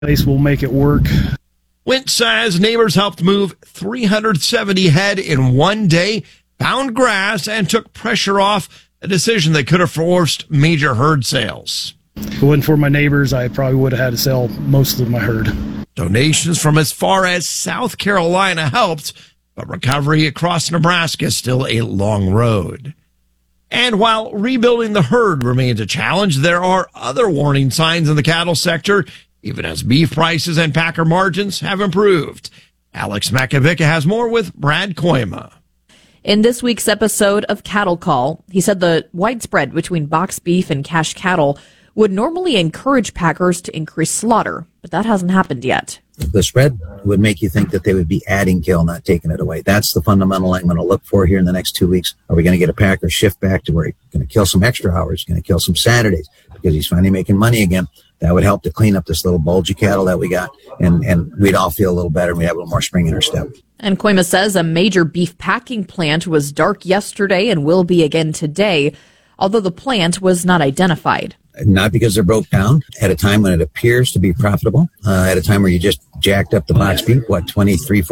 We'll make it work. Wint says neighbors helped move 370 head in one day, found grass, and took pressure off a decision that could have forced major herd sales. If it wasn't for my neighbors, I probably would have had to sell most of my herd. Donations from as far as South Carolina helped, but recovery across Nebraska is still a long road. And while rebuilding the herd remains a challenge, there are other warning signs in the cattle sector, even as beef prices and packer margins have improved. Alex Makovica has more with Brad Koima. In this week's episode of Cattle Call, he said the widespread between box beef and cash cattle would normally encourage packers to increase slaughter, but that hasn't happened yet. The spread would make you think that they would be adding kill, not taking it away. That's the fundamental I'm going to look for here in the next 2 weeks. Are we going to get a packer shift back to where he's going to kill some extra hours, going to kill some Saturdays because he's finally making money again? That would help to clean up this little bulgy cattle that we got, and we'd all feel a little better and we'd have a little more spring in our step. And Koima says a major beef packing plant was dark yesterday and will be again today, although the plant was not identified. Not because they're broke down at a time when it appears to be profitable, at a time where you just jacked up the box beef, $23,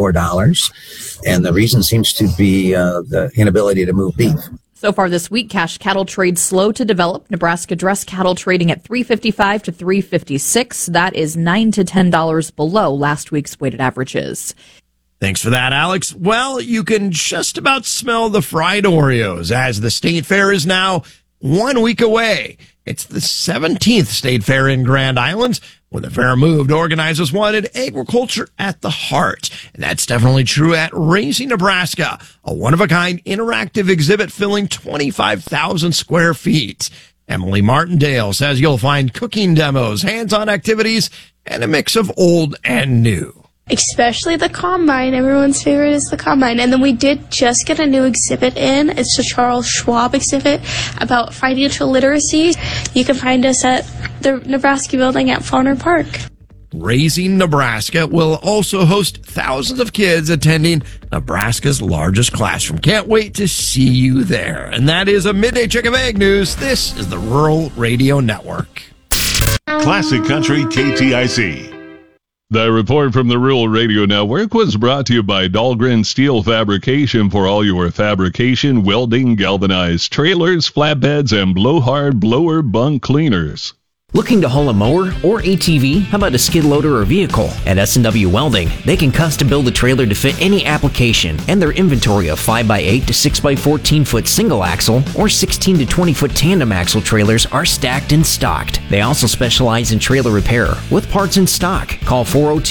$4. And the reason seems to be the inability to move beef. So far this week, cash cattle trade slow to develop. Nebraska dress cattle trading at $355 to $356. That is $9 to $10 below last week's weighted averages. Thanks for that, Alex. Well, you can just about smell the fried Oreos as the State Fair is now 1 week away. It's the 17th State Fair in Grand Island. When the fair moved, organizers wanted agriculture at the heart. And that's definitely true at Raising Nebraska, a one-of-a-kind interactive exhibit filling 25,000 square feet. Emily Martindale says you'll find cooking demos, hands-on activities, and a mix of old and new. Especially the Combine. Everyone's favorite is the Combine. And then we did just get a new exhibit in. It's the Charles Schwab exhibit about financial literacy. You can find us at the Nebraska building at Fauner Park. Raising Nebraska will also host thousands of kids attending Nebraska's largest classroom. Can't wait to see you there. And that is a Midday Chick of Ag News. This is the Rural Radio Network. Classic Country KTIC. The report from the Rural Radio Network was brought to you by Dahlgren Steel Fabrication for all your fabrication, welding, galvanized trailers, flatbeds, and blowhard blower bunk cleaners. Looking to haul a mower or ATV? How about a skid loader or vehicle? At S&W Welding, they can custom build a trailer to fit any application, and their inventory of 5x8 to 6x14 foot single axle or 16 to 20 foot tandem axle trailers are stacked and stocked. They also specialize in trailer repair with parts in stock. Call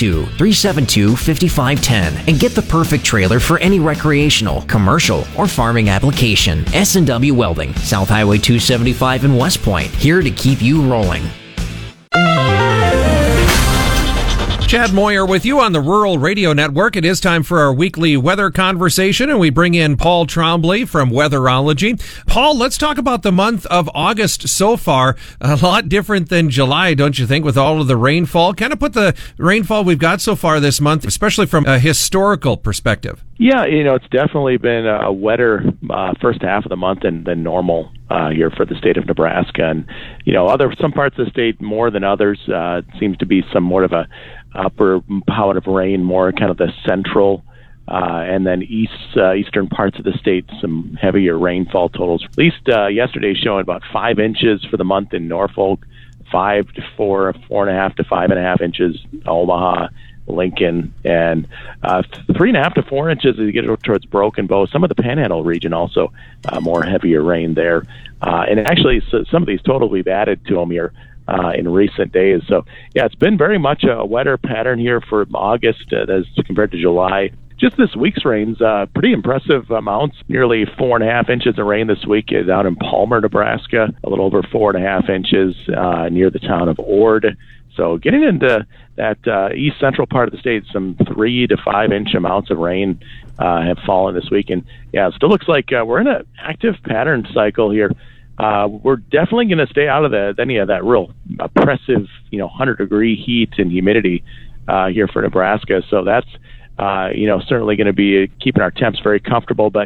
402-372-5510 and get the perfect trailer for any recreational, commercial, or farming application. S&W Welding, South Highway 275 in West Point, here to keep you rolling. Chad Moyer with you on the Rural Radio Network. It is time for our weekly weather conversation, and we bring in Paul Trombley from Weatherology. Paul, let's talk about the month of August so far. A lot different than July, don't you think, with all of the rainfall? Kind of put the rainfall we've got so far this month, especially from a historical perspective. Yeah, it's definitely been a wetter first half of the month than normal here for the state of Nebraska. And, some parts of the state more than others. Seems to be somewhat of a upper pout of rain, more kind of the central and then eastern parts of the state, some heavier rainfall totals. At least yesterday showing about 5 inches for the month in Norfolk, 5 to 4, 4.5 to 5.5 inches, Omaha, Lincoln, and 3.5 to 4 inches as you get towards Broken Bow. Some of the Panhandle region also more heavier rain there. And actually, some of these totals we've added to them here in recent days. So, yeah, it's been very much a wetter pattern here for August as compared to July. Just this week's rains, pretty impressive amounts, nearly 4.5 inches of rain this week out in Palmer, Nebraska, a little over 4.5 inches near the town of Ord. So getting into that east central part of the state, some 3 to 5 inch amounts of rain have fallen this week. And, yeah, it still looks like we're in an active pattern cycle here. We're definitely going to stay out of any of that real oppressive, 100-degree heat and humidity here for Nebraska. So that's, certainly going to be keeping our temps very comfortable. But,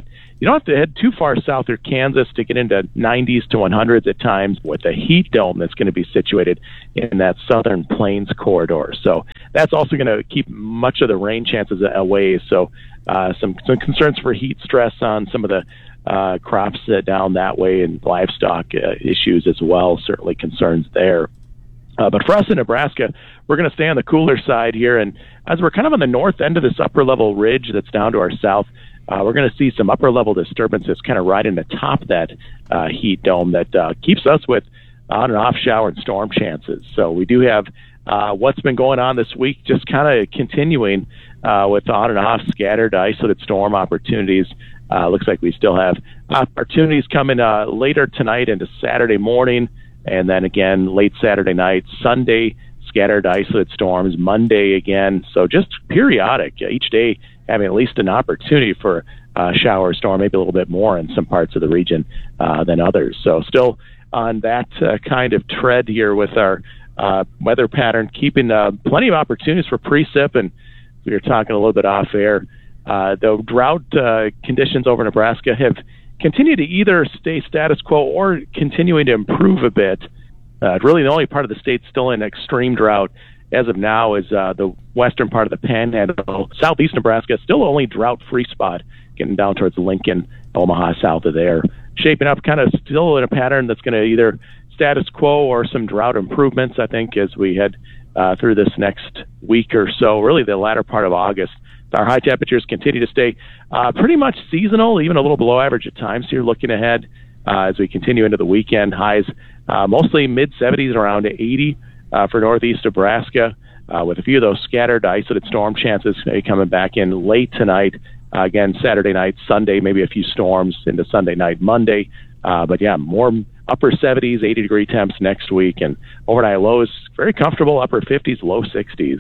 you don't have to head too far south through Kansas to get into 90s to 100s at times with a heat dome that's going to be situated in that southern plains corridor. So that's also going to keep much of the rain chances away. So some concerns for heat stress on some of the crops down that way, and livestock issues as well, certainly concerns there. But for us in Nebraska, we're going to stay on the cooler side here, and as we're kind of on the north end of this upper level ridge that's down to our south, we're going to see some upper level disturbances kind of right in the top of that heat dome that keeps us with on and off shower and storm chances. So we do have what's been going on this week just kind of continuing with on and off scattered isolated storm opportunities. Looks like we still have opportunities coming later tonight into Saturday morning, and then again late Saturday night, Sunday, scattered isolated storms, Monday again. So just periodic, each day having at least an opportunity for shower or storm, maybe a little bit more in some parts of the region than others. So still on that kind of tread here with our weather pattern, keeping plenty of opportunities for precip, and we were talking a little bit off air. The drought conditions over Nebraska have continued to either stay status quo or continuing to improve a bit. Really the only part of the state still in extreme drought as of now is the western part of the Panhandle. Southeast Nebraska still only drought-free spot, getting down towards Lincoln, Omaha, south of there. Shaping up kind of still in a pattern that's going to either status quo or some drought improvements, I think, as we head through this next week or so, really the latter part of August. Our high temperatures continue to stay pretty much seasonal, even a little below average at times. So you're looking ahead as we continue into the weekend. Highs mostly mid-70s, around 80 for northeast Nebraska, with a few of those scattered isolated storm chances maybe coming back in late tonight. Again, Saturday night, Sunday, maybe a few storms into Sunday night, Monday. But yeah, more upper 70s, 80-degree temps next week. And overnight lows, very comfortable, upper 50s, low 60s.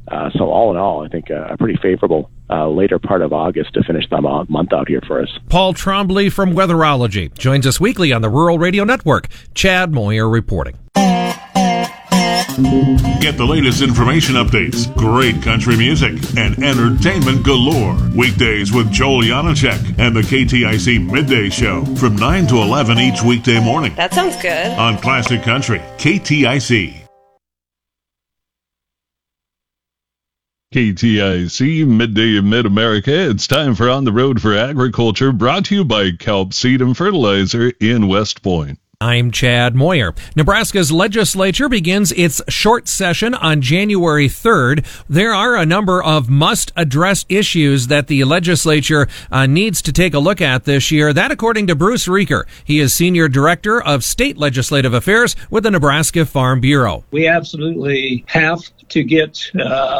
So all in all, I think a pretty favorable later part of August to finish the month out here for us. Paul Trombley from Weatherology joins us weekly on the Rural Radio Network. Chad Moyer reporting. Get the latest information updates, great country music, and entertainment galore. Weekdays with Joel Janacek and the KTIC Midday Show from 9 to 11 each weekday morning. That sounds good. On Classic Country, KTIC. KTIC Midday in Mid-America. It's time for On the Road for Agriculture, brought to you by Kelp Seed and Fertilizer in West Point. I'm Chad Moyer. Nebraska's legislature begins its short session on January 3rd. There are a number of must-address issues that the legislature needs to take a look at this year. That, according to Bruce Reeker. He is Senior Director of State Legislative Affairs with the Nebraska Farm Bureau. We absolutely have to get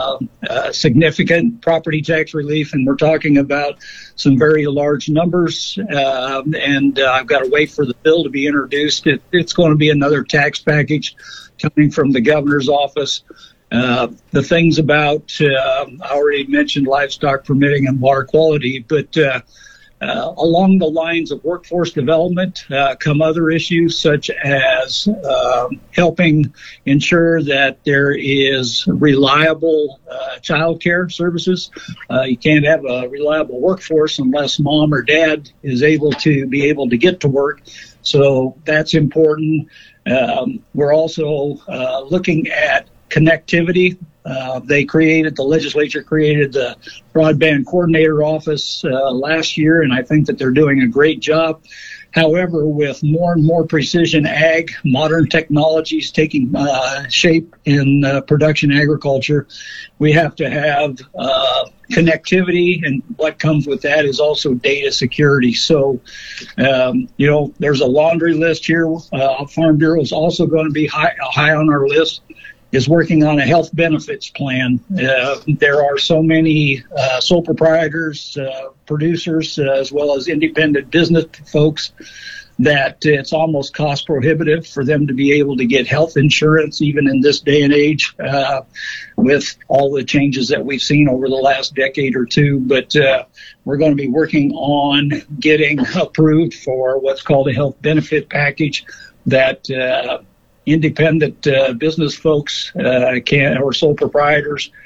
significant property tax relief, and we're talking about some very large numbers, and I've got to wait for the bill to be introduced. It's going to be another tax package coming from the governor's office. The things about, I already mentioned livestock permitting and water quality, but along the lines of workforce development come other issues such as helping ensure that there is reliable child care services. You can't have a reliable workforce unless mom or dad is able to get to work. So that's important. We're also looking at connectivity. The legislature created the broadband coordinator office last year, and I think that they're doing a great job. However, with more and more precision ag, modern technologies taking shape in production agriculture, we have to have connectivity, and what comes with that is also data security. So, there's a laundry list here. Farm Bureau is also going to be high on our list, is working on a health benefits plan. There are so many sole proprietors, producers, as well as independent business folks that it's almost cost prohibitive for them to be able to get health insurance, even in this day and age, with all the changes that we've seen over the last decade or two. But we're going to be working on getting approved for what's called a health benefit package that independent business folks or sole proprietors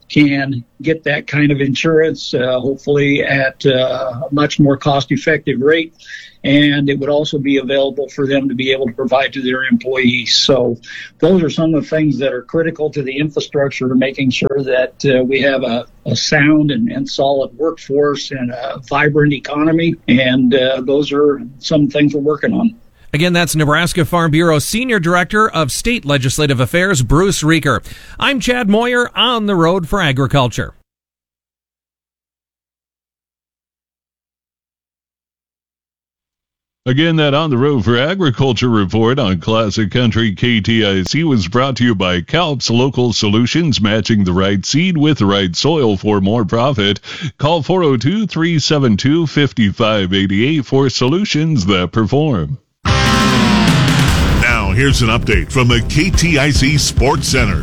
can get that kind of insurance, hopefully at a much more cost-effective rate. And it would also be available for them to be able to provide to their employees. So those are some of the things that are critical to the infrastructure, to making sure that we have a sound and solid workforce and a vibrant economy. And those are some things we're working on. Again, that's Nebraska Farm Bureau Senior Director of State Legislative Affairs, Bruce Reeker. I'm Chad Moyer on the road for agriculture. Again, that On the Road for Agriculture report on Classic Country KTIC was brought to you by Calps Local Solutions, matching the right seed with the right soil for more profit. Call 402-372-5588 for solutions that perform. Now, here's an update from the KTIC Sports Center.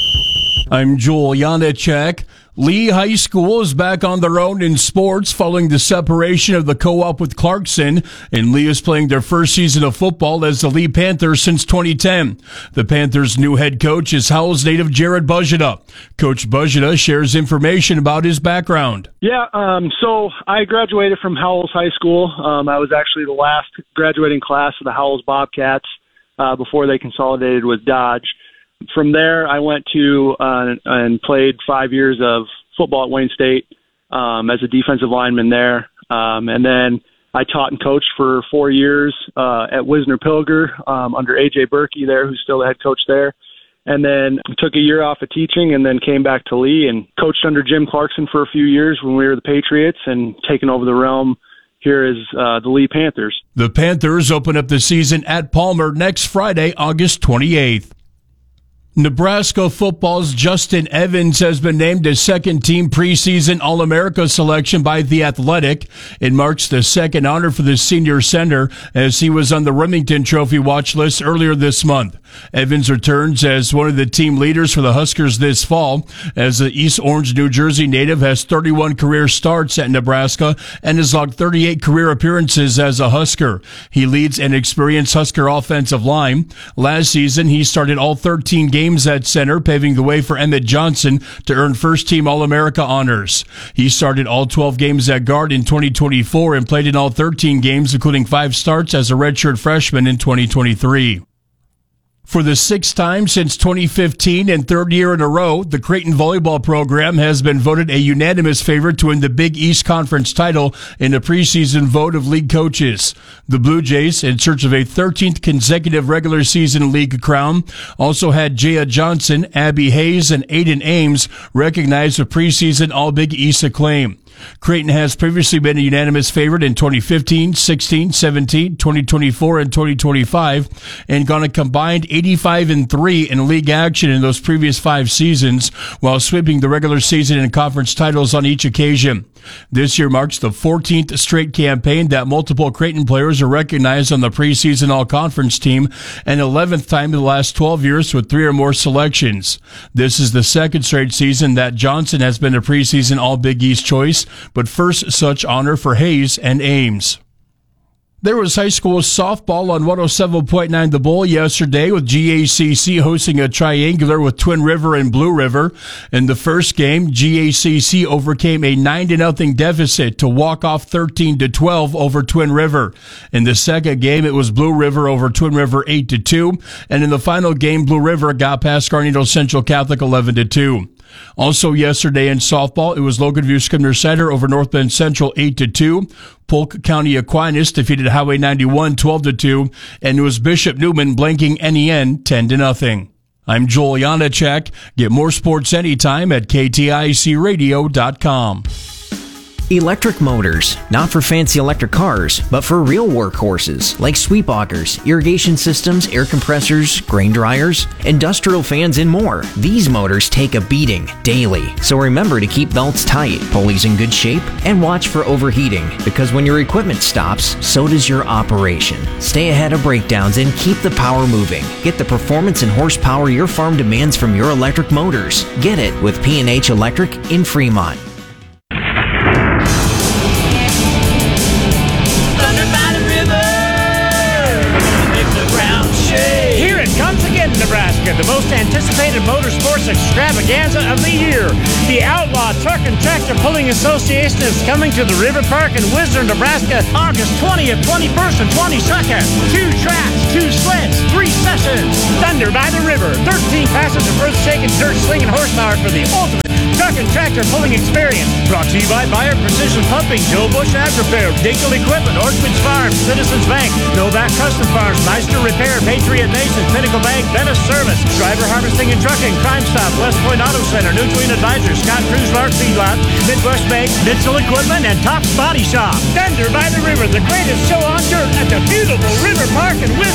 I'm Joel Janacek. Lee High School is back on their own in sports following the separation of the co-op with Clarkson, and Lee is playing their first season of football as the Lee Panthers since 2010. The Panthers' new head coach is Howells native Jared Buzita. Coach Buzita shares information about his background. Yeah, so I graduated from Howells High School. I was actually the last graduating class of the Howells Bobcats before they consolidated with Dodge. From there, I went to and played 5 years of football at Wayne State as a defensive lineman there. And then I taught and coached for 4 years at Wisner Pilger under A.J. Berkey there, who's still the head coach there. And then took a year off of teaching and then came back to Lee and coached under Jim Clarkson for a few years when we were the Patriots, and taken over the realm here is the Lee Panthers. The Panthers open up the season at Palmer next Friday, August 28th. Nebraska football's Justin Evans has been named a second-team preseason All-America selection by The Athletic. It marks the second honor for the senior center, as he was on the Remington Trophy watch list earlier this month. Evans returns as one of the team leaders for the Huskers this fall, as the East Orange, New Jersey native has 31 career starts at Nebraska and has logged 38 career appearances as a Husker. He leads an experienced Husker offensive line. Last season, he started all 13 games at center, paving the way for Emmett Johnson to earn first-team All-America honors. He started all 12 games at guard in 2024 and played in all 13 games, including 5 starts as a redshirt freshman in 2023. For the sixth time since 2015 and third year in a row, the Creighton volleyball program has been voted a unanimous favorite to win the Big East Conference title in a preseason vote of league coaches. The Blue Jays, in search of a 13th consecutive regular season league crown, also had Jaya Johnson, Abby Hayes, and Aiden Ames recognized with preseason All-Big East acclaim. Creighton has previously been a unanimous favorite in 2015, 16, 17, 2024, and 2025, and gone a combined 85-3 in league action in those previous 5 seasons, while sweeping the regular season and conference titles on each occasion. This year marks the 14th straight campaign that multiple Creighton players are recognized on the preseason all-conference team, and 11th time in the last 12 years with 3 or more selections. This is the second straight season that Johnson has been a preseason All-Big East choice, but first such honor for Hayes and Ames. There was high school softball on 107.9 The Bull yesterday, with GACC hosting a triangular with Twin River and Blue River. In the first game, GACC overcame a 9-0 deficit to walk off 13-12 over Twin River. In the second game, it was Blue River over Twin River 8-2, and in the final game, Blue River got past Garnito Central Catholic 11-2. Also yesterday in softball, it was Logan View Scribner Center over North Bend Central 8-2. Polk County Aquinas defeated Highway 91 12-2, and it was Bishop Newman blanking NEN 10-0. I'm Joel Janacek. Get more sports anytime at KTICradio.com. Electric motors, not for fancy electric cars, but for real workhorses like sweep augers, irrigation systems, air compressors, grain dryers, industrial fans, and more. These motors take a beating daily, so remember to keep belts tight, pulleys in good shape, and watch for overheating, because when your equipment stops, so does your operation. Stay ahead of breakdowns and keep the power moving. Get the performance and horsepower your farm demands from your electric motors. Get it with P&H Electric in Fremont. Nebraska, the most anticipated motor motorsports extravaganza of the year. The Outlaw Truck and Tractor Pulling Association is coming to the River Park in Whistler, Nebraska, August 20th, 21st, and 22nd. 2 tracks, 2 sleds, 3 sessions. Thunder by the River. 13 passenger earth-shaking, dirt-slinging horsepower for the ultimate truck and tractor pulling experience. Brought to you by Bayer Precision Pumping, Joe Bush Ag Repair, Dinkel Equipment, Orchman's Farm, Citizens Bank, Novak Custom Farms, Meister Repair, Patriot Mason, Pinnacle Bank, Venice Service, Driver Harvesting and Trucking, Crime Stop, West Point Auto Center, Nutrient Advisors, Scott Cruz Lark Feedlot, Midwest Bank, Mitchell Equipment, and Tops Body Shop. Thunder by the River, the greatest show on dirt at the beautiful River Park in Whistler.